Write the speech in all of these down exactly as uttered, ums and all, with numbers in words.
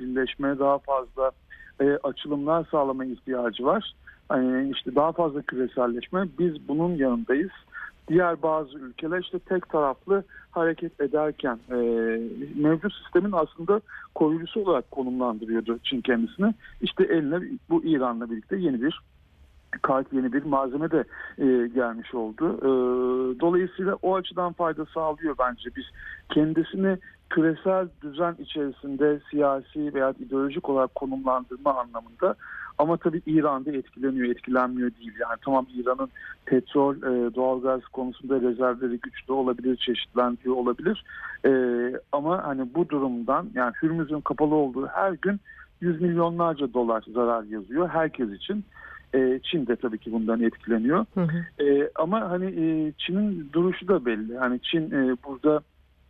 birleşme, daha fazla e, açılımlar sağlama ihtiyacı var. Hani işte daha fazla küreselleşme. Biz bunun yanındayız. Diğer bazı ülkeler işte tek taraflı hareket ederken e, mevcut sistemin aslında koruyucusu olarak konumlandırıyordu Çin kendisini. İşte eline bu İran'la birlikte yeni bir kart, yeni bir malzeme de e, gelmiş oldu. E, dolayısıyla o açıdan fayda sağlıyor bence. Biz kendisini küresel düzen içerisinde siyasi veya ideolojik olarak konumlandırma anlamında, ama tabii İran'da etkileniyor, etkilenmiyor değil. Yani tamam, İran'ın petrol, e, doğalgaz konusunda rezervleri güçlü olabilir, çeşitlendiriyor olabilir. E, ama hani bu durumdan, yani Hürmüz'ün kapalı olduğu her gün yüz milyonlarca dolar zarar yazıyor herkes için. E, Çin de tabii ki bundan etkileniyor. Hı hı. E, ama hani e, Çin'in duruşu da belli. Hani Çin e, burada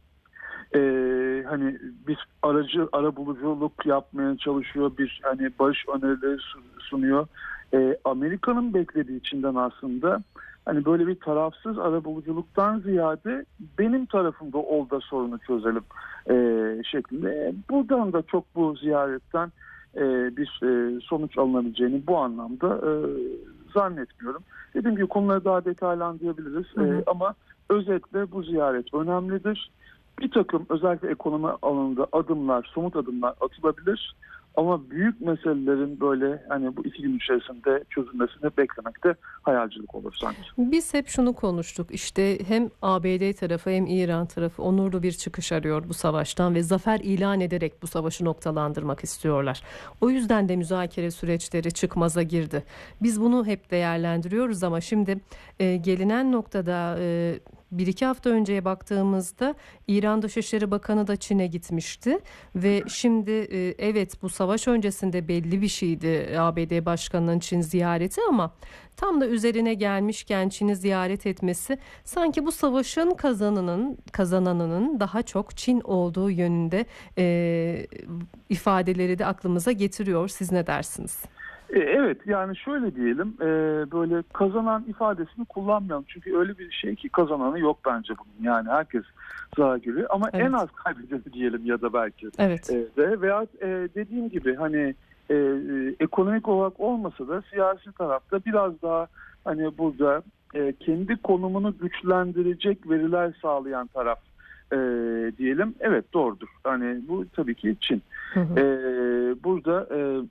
Ee, hani bir aracı ara buluculuk yapmaya çalışıyor, bir hani barış önerileri sunuyor. Ee, Amerika'nın beklediği Çin'den aslında hani böyle bir tarafsız ara buluculuktan ziyade benim tarafımda ol da sorunu çözelim e, şeklinde. Buradan da çok bu ziyaretten e, bir e, sonuç alınabileceğini bu anlamda e, zannetmiyorum. Dediğim gibi konuları daha detaylandırabiliriz. Hı hı. E, ama özetle bu ziyaret önemlidir. Bir takım özellikle ekonomi alanında adımlar, somut adımlar atılabilir. Ama büyük meselelerin böyle hani bu iki gün içerisinde çözülmesini beklemekte hayalcilik olur sanki. Biz hep şunu konuştuk, işte hem A B D tarafı hem İran tarafı onurlu bir çıkış arıyor bu savaştan ve zafer ilan ederek bu savaşı noktalandırmak istiyorlar. O yüzden de müzakere süreçleri çıkmaza girdi. Biz bunu hep değerlendiriyoruz ama şimdi e, gelinen noktada e, bir iki hafta önceye baktığımızda İran Dışişleri Bakanı da Çin'e gitmişti ve şimdi e, evet bu savaş öncesinde belli bir şeydi A B D Başkanı'nın Çin ziyareti, ama tam da üzerine gelmişken Çin'i ziyaret etmesi sanki bu savaşın kazananının kazananının daha çok Çin olduğu yönünde e, ifadeleri de aklımıza getiriyor. Siz ne dersiniz? Evet, yani şöyle diyelim, böyle kazanan ifadesini kullanmayalım. Çünkü öyle bir şey ki kazananı yok bence bunun. Yani herkes zarar görüyor ama evet, en az kaybedeni diyelim ya da belki. Evet. Ve veya dediğim gibi hani ekonomik olarak olmasa da siyasi tarafta biraz daha hani burada kendi konumunu güçlendirecek veriler sağlayan taraf diyelim. Evet, doğrudur. Hani bu tabii ki Çin. Hı hı. Burada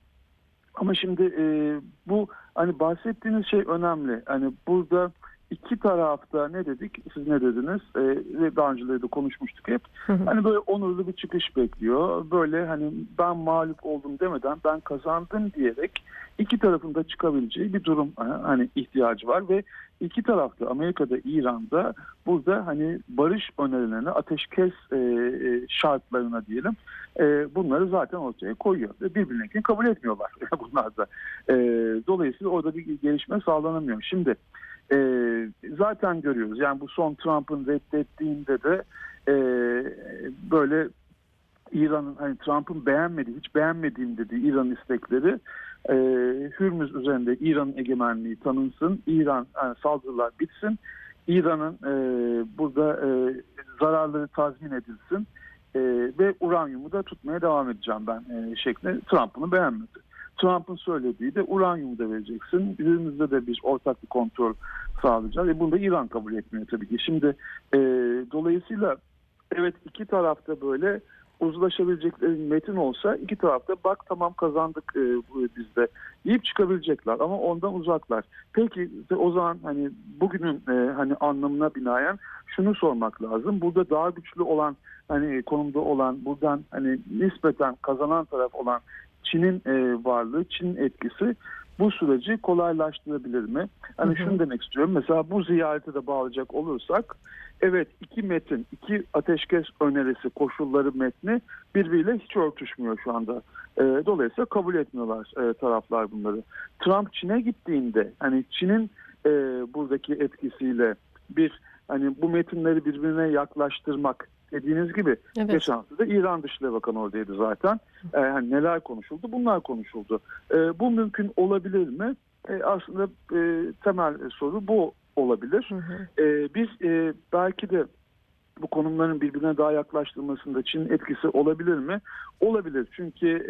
ama şimdi e, bu hani bahsettiğiniz şey önemli. Hani burada iki tarafta ne dedik? Siz ne dediniz? E, ve daha önceleri de konuşmuştuk hep. Hı hı. Hani böyle onurlu bir çıkış bekliyor. Böyle hani ben mağlup oldum demeden ben kazandım diyerek iki tarafın da çıkabileceği bir durum hani ihtiyacı var ve iki tarafta Amerika'da, İran'da burada hani barış önerilerine, ateşkes e, şartlarına diyelim e, bunları zaten ortaya koyuyor ve birbirine kabul etmiyorlar bunlar da. E, dolayısıyla orada bir gelişme sağlanamıyor. Şimdi e, zaten görüyoruz yani bu son Trump'ın reddettiğinde de e, böyle İran'ın hani Trump'ın beğenmediği, hiç beğenmediğim dediği İran istekleri e, Hürmüz üzerinde İran'ın egemenliği tanınsın, İran yani saldırılar bitsin, İran'ın e, burada e, zararları tazmin edilsin e, ve uranyumu da tutmaya devam edeceğim ben e, şeklinde Trump bunu beğenmedi. Trump'ın söylediği de uranyumu da vereceksin, Hürmüz'de de bir ortak bir kontrol sağlayacağız ve bunu da İran kabul etmiyor tabii ki. Şimdi e, dolayısıyla evet, iki tarafta böyle uzlaşabilecekleri metin olsa iki tarafta bak tamam kazandık e, biz de deyip çıkabilecekler ama ondan uzaklar. Peki o zaman hani bugünün e, hani anlamına binaen şunu sormak lazım. Burada daha güçlü olan hani konumda olan buradan hani nispeten kazanan taraf olan Çin'in e, varlığı, Çin'in etkisi bu süreci kolaylaştırabilir mi? Hani hı hı. Şunu demek istiyorum. Mesela bu ziyarete de bağlayacak olursak evet, iki metin, iki ateşkes önerisi, koşulları metni birbiriyle hiç örtüşmüyor şu anda. E, dolayısıyla kabul etmiyorlar e, taraflar bunları. Trump Çin'e gittiğinde hani Çin'in e, buradaki etkisiyle bir hani bu metinleri birbirine yaklaştırmak dediğiniz gibi evet. Geçen hafta da İran Dışişleri Bakanı oradaydı zaten. E, hani neler konuşuldu? Bunlar konuşuldu. E, bu mümkün olabilir mi? E, aslında e, temel soru bu olabilir. Hı hı. E, biz e, belki de bu konumların birbirine daha yaklaştırmasında Çin'in etkisi olabilir mi? Olabilir. Çünkü